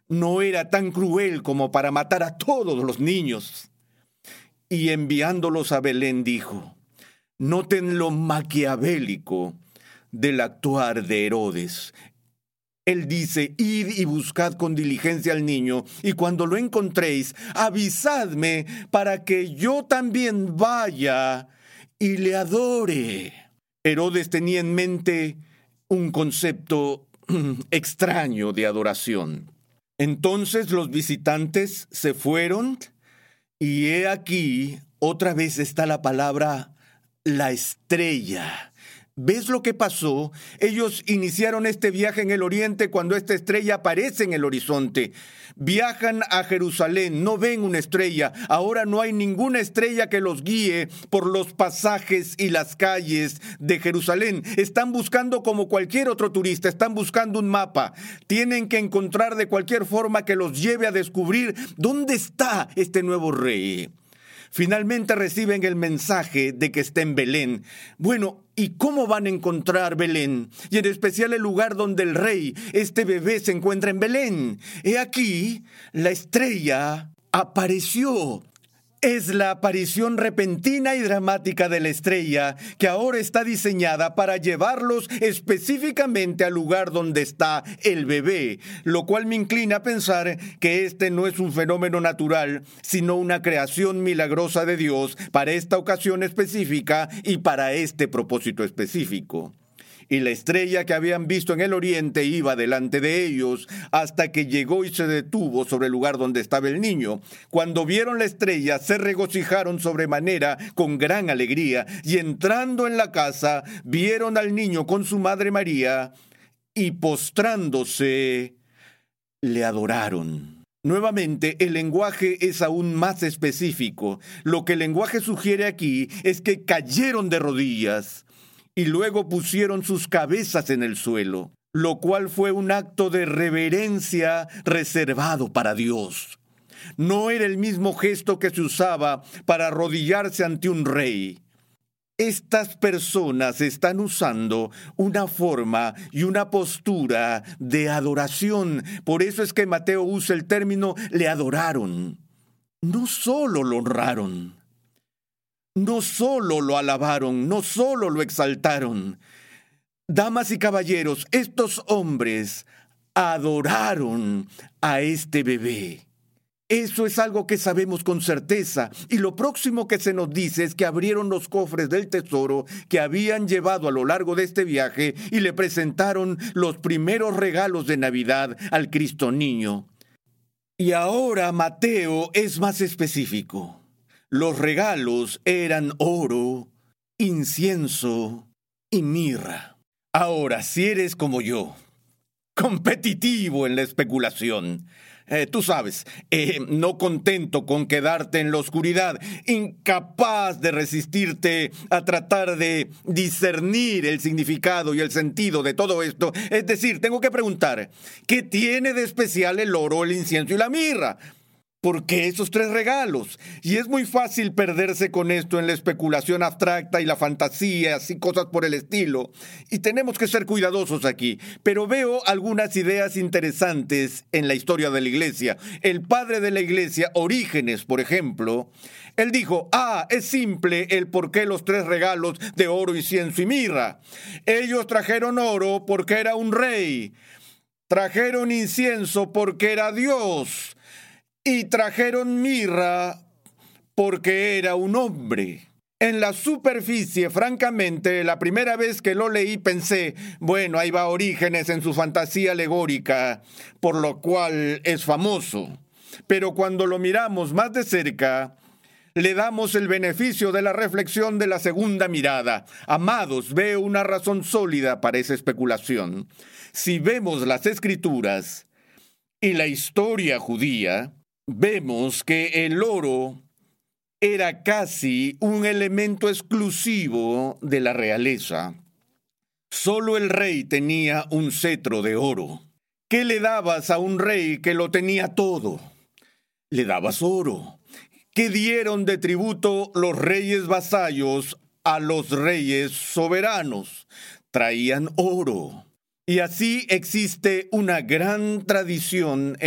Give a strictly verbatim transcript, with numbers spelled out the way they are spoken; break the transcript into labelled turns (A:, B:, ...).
A: no era tan cruel como para matar a todos los niños. Y enviándolos a Belén dijo: noten lo maquiavélico del actuar de Herodes. Él dice: id y buscad con diligencia al niño, y cuando lo encontréis, avisadme para que yo también vaya y le adore. Herodes tenía en mente un concepto extraño de adoración. Entonces los visitantes se fueron, y he aquí, otra vez está la palabra la estrella. ¿Ves lo que pasó? Ellos iniciaron este viaje en el oriente cuando esta estrella aparece en el horizonte. Viajan a Jerusalén, no ven una estrella. Ahora no hay ninguna estrella que los guíe por los pasajes y las calles de Jerusalén. Están buscando como cualquier otro turista, están buscando un mapa. Tienen que encontrar de cualquier forma que los lleve a descubrir dónde está este nuevo rey. Finalmente reciben el mensaje de que está en Belén. Bueno, ¿y cómo van a encontrar Belén? Y en especial el lugar donde el rey, este bebé, se encuentra en Belén. He aquí, la estrella apareció. Es la aparición repentina y dramática de la estrella que ahora está diseñada para llevarlos específicamente al lugar donde está el bebé, lo cual me inclina a pensar que este no es un fenómeno natural, sino una creación milagrosa de Dios para esta ocasión específica y para este propósito específico. Y la estrella que habían visto en el oriente iba delante de ellos hasta que llegó y se detuvo sobre el lugar donde estaba el niño. Cuando vieron la estrella, se regocijaron sobremanera con gran alegría, y entrando en la casa, vieron al niño con su madre María, y postrándose, le adoraron. Nuevamente, el lenguaje es aún más específico. Lo que el lenguaje sugiere aquí es que cayeron de rodillas y luego pusieron sus cabezas en el suelo, lo cual fue un acto de reverencia reservado para Dios. No era el mismo gesto que se usaba para arrodillarse ante un rey. Estas personas están usando una forma y una postura de adoración. Por eso es que Mateo usa el término le adoraron. No solo lo honraron, no solo lo alabaron, no solo lo exaltaron. Damas y caballeros, estos hombres adoraron a este bebé. Eso es algo que sabemos con certeza. Y lo próximo que se nos dice es que abrieron los cofres del tesoro que habían llevado a lo largo de este viaje y le presentaron los primeros regalos de Navidad al Cristo niño. Y ahora Mateo es más específico. Los regalos eran oro, incienso y mirra. Ahora, si eres como yo, competitivo en la especulación, eh, tú sabes, eh, no contento con quedarte en la oscuridad, incapaz de resistirte a tratar de discernir el significado y el sentido de todo esto, es decir, tengo que preguntar, ¿qué tiene de especial el oro, el incienso y la mirra? ¿Por qué esos tres regalos? Y es muy fácil perderse con esto en la especulación abstracta y la fantasía, así cosas por el estilo. Y tenemos que ser cuidadosos aquí. Pero veo algunas ideas interesantes en la historia de la iglesia. El padre de la iglesia, Orígenes, por ejemplo, él dijo, ah, es simple el por qué los tres regalos de oro, incienso y mirra. Ellos trajeron oro porque era un rey. Trajeron incienso porque era Dios. Y trajeron mirra porque era un hombre. En la superficie, francamente, la primera vez que lo leí pensé, bueno, ahí va Orígenes en su fantasía alegórica, por lo cual es famoso. Pero cuando lo miramos más de cerca, le damos el beneficio de la reflexión de la segunda mirada. Amados, veo una razón sólida para esa especulación. Si vemos las Escrituras y la historia judía, vemos que el oro era casi un elemento exclusivo de la realeza. Solo el rey tenía un cetro de oro. ¿Qué le dabas a un rey que lo tenía todo? Le dabas oro. ¿Qué dieron de tributo los reyes vasallos a los reyes soberanos? Traían oro. Y así existe una gran tradición